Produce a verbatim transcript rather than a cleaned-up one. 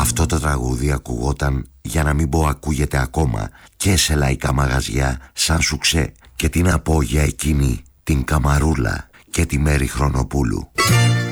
Αυτό το τραγούδι ακουγόταν, για να μην πω ακούγεται ακόμα, και σε λαϊκά μαγαζιά σαν σουξέ. Και τι να πω για εκείνη την Καμαρούλα και τη Μέρη Χρονοπούλου.